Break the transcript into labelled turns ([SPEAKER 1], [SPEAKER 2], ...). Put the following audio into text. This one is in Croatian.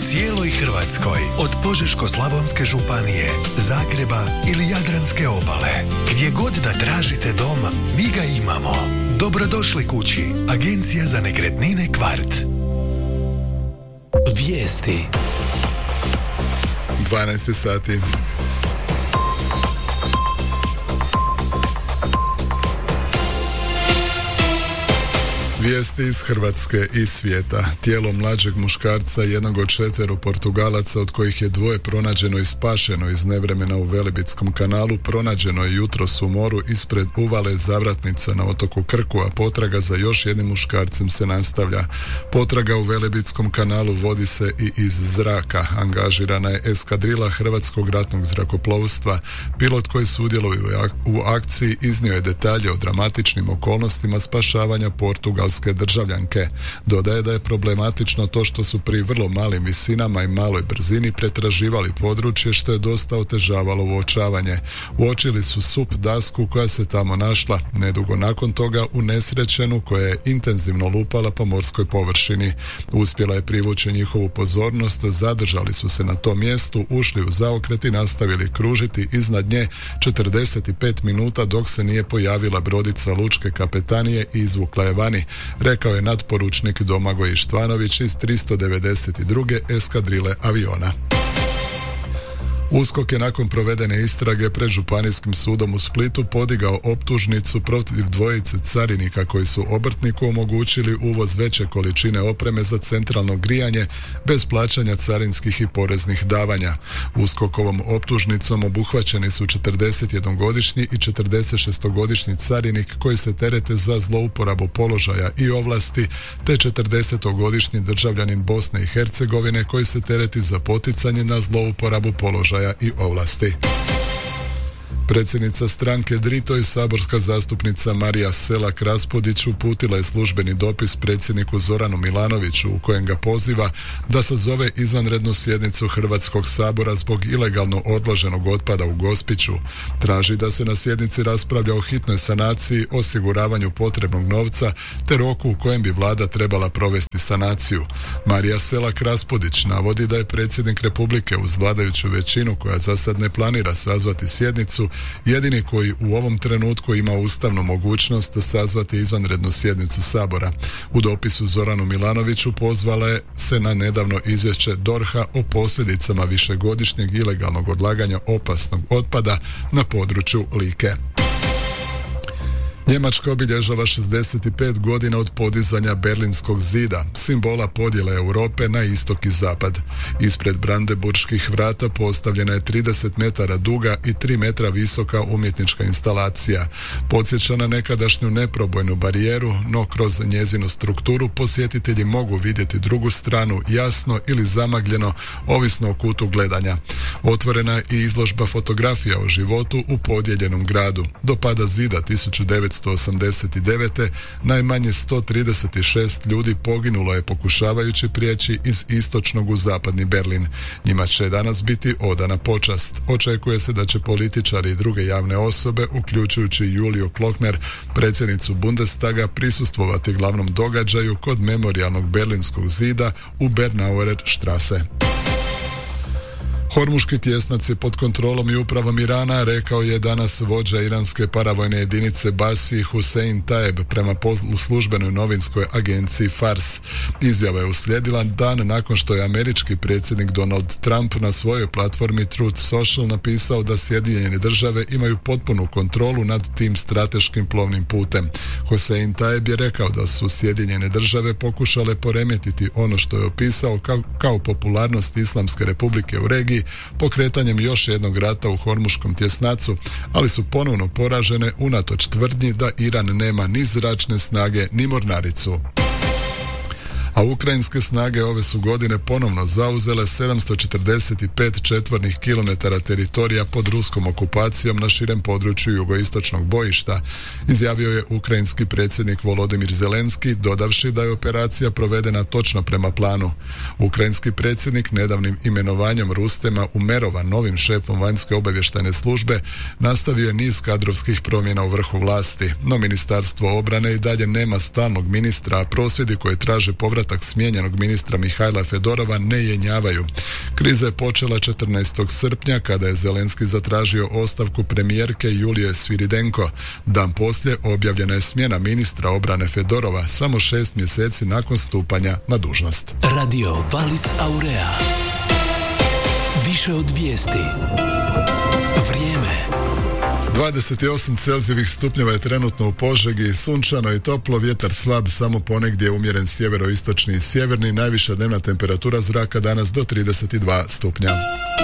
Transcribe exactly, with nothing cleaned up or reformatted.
[SPEAKER 1] cijeloj Hrvatskoj, od Požeško-slavonske županije, Zagreba ili Jadranske obale. Gdje god da tražite dom, mi ga imamo. Dobrodošli kući. Agencija za nekretnine Kvart. Vijesti.
[SPEAKER 2] dvanaest sati. Vijesti iz Hrvatske i svijeta. Tijelo mlađeg muškarca, jednog od četvero Portugalaca, od kojih je dvoje pronađeno i spašeno iz nevremena u Velebitskom kanalu, pronađeno je jutros u moru ispred uvale Zavratnica na otoku Krku, a potraga za još jednim muškarcem se nastavlja. Potraga u Velebitskom kanalu vodi se i iz zraka. Angažirana je eskadrila Hrvatskog ratnog zrakoplovstva. Pilot koji sudjeluje u akciji iznio je detalje o dramatičnim okolnostima spašavanja portugalske državljanke. Dodaje da je problematično to što su pri vrlo malim visinama i maloj brzini pretraživali područje, što je dosta otežavalo uočavanje. Uočili su sup dasku koja se tamo našla. Nedugo nakon toga unesrećenu koja je intenzivno lupala po morskoj površini. Uspjela je privući njihovu pozornost, zadržali su se na tom mjestu, ušli u zaokret i nastavili kružiti iznad nje četrdeset pet minuta dok se nije pojavila brodica lučke kapetanije i izvukla je vani, rekao je nadporučnik Domagoj Ištvanović iz tristo devedeset druge eskadrile aviona. USKOK je nakon provedene istrage pred Županijskim sudom u Splitu podigao optužnicu protiv dvojice carinika koji su obrtniku omogućili uvoz veće količine opreme za centralno grijanje bez plaćanja carinskih i poreznih davanja. USKOK-ovom optužnicom obuhvaćeni su četrdesetjednogodišnji i četrdesetšestogodišnji carinik koji se terete za zlouporabu položaja i ovlasti, te četrdesetogodišnji državljanin Bosne i Hercegovine koji se tereti za poticanje na zlouporabu položaja i ovlasti. Predsjednica stranke Drito i saborska zastupnica Marija Selak Raspudić uputila je službeni dopis predsjedniku Zoranu Milanoviću u kojem ga poziva da sazove izvanrednu sjednicu Hrvatskog sabora zbog ilegalno odloženog otpada u Gospiću. Traži da se na sjednici raspravlja o hitnoj sanaciji, osiguravanju potrebnog novca te roku u kojem bi vlada trebala provesti sanaciju. Marija Selak Raspudić navodi da je predsjednik Republike uz vladajuću većinu koja za sad ne planira sazvati sjednicu jedini koji u ovom trenutku ima ustavnu mogućnost sazvati izvanrednu sjednicu Sabora. U dopisu Zoranu Milanoviću pozvala je se na nedavno izvješće D O R H-a o posljedicama višegodišnjeg ilegalnog odlaganja opasnog otpada na području Like. Njemačka obilježava šezdeset pet godina od podizanja Berlinskog zida, simbola podjele Europe na istok i zapad. Ispred Brandenburških vrata postavljena je trideset metara duga i tri metra visoka umjetnička instalacija. Podsjeća na nekadašnju neprobojnu barijeru, no kroz njezinu strukturu posjetitelji mogu vidjeti drugu stranu jasno ili zamagljeno, ovisno o kutu gledanja. Otvorena je i izložba fotografija o životu u podijeljenom gradu. Do pada zida tisuću devetsto osamdeset devete najmanje sto trideset šest ljudi poginulo je pokušavajući prijeći iz istočnog u zapadni Berlin. Njima će danas biti odana počast. Očekuje se da će političari i druge javne osobe, uključujući Juliju Klokner, predsjednicu Bundestaga, prisustvovati glavnom događaju kod memorijalnog Berlinskog zida u Bernauer Straße. Hormuški tjesnac je pod kontrolom i upravom Irana, rekao je danas vođa iranske paravojne jedinice Basi Hussein Taeb prema poslu službenoj novinskoj agenciji Fars. Izjava je uslijedila dan nakon što je američki predsjednik Donald Trump na svojoj platformi Truth Social napisao da Sjedinjene države imaju potpunu kontrolu nad tim strateškim plovnim putem. Hussein Taeb je rekao da su Sjedinjene države pokušale poremetiti ono što je opisao kao, kao popularnost Islamske republike u regiji pokretanjem još jednog rata u Hormuškom tjesnacu, ali su ponovno poražene unatoč tvrdnji da Iran nema ni zračne snage ni mornaricu. A ukrajinske snage ove su godine ponovno zauzele sedamsto četrdeset pet četvornih kilometara teritorija pod ruskom okupacijom na širem području jugoistočnog bojišta, izjavio je ukrajinski predsjednik Volodimir Zelenski, dodavši da je operacija provedena točno prema planu. Ukrajinski predsjednik nedavnim imenovanjem Rustema Umerova novim šefom vanjske obavještajne službe nastavio je niz kadrovskih promjena u vrhu vlasti, no Ministarstvo obrane i dalje nema stalnog ministra, a prosvjedi koje traže povrat povratak smijenjenog ministra Mihajla Fedorova ne jenjavaju. Kriza je počela četrnaestog srpnja kada je Zelenski zatražio ostavku premijerke Julije Sviridenko. Dan poslije objavljena je smjena ministra obrane Fedorova samo šest mjeseci nakon stupanja na dužnost.
[SPEAKER 3] Radio Valis Aurea. Više od vijesti. Vrijeme.
[SPEAKER 2] dvadeset osam Celzijevih stupnjeva je trenutno u Požegi, sunčano i toplo, vjetar slab, samo ponegdje umjeren sjeveroistočni i sjeverni, najviša dnevna temperatura zraka danas do trideset dva stupnja.